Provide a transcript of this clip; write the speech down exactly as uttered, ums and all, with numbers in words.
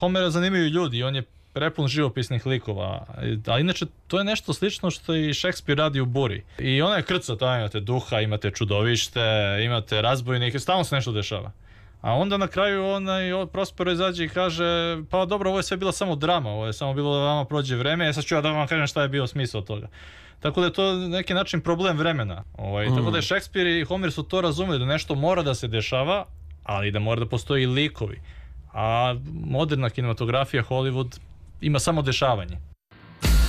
Homera zanimaju ljudi, on je prepun živopisnih likova, a inače to je nešto slično što i Šekspir radi u Buri. I ona je krca, tamo imate duha, imate čudovište, imate razbojnike, stalno se nešto dešava. A onda na kraju onaj Prospero izađe i kaže, pa dobro, ovo je sve bila samo drama, ovo je samo bilo da vama prođe vreme, ja sad ću ja da vam kažem šta je bio smisao toga. Tako da je to neki način problem vremena. Ovaj, mm. Tako da je Šekspir i Homer su to razumeli, da nešto mora da se dešava, ali da mora da postoji likovi. A moderna kinematografija, Hollywood, ima samo dešavanje.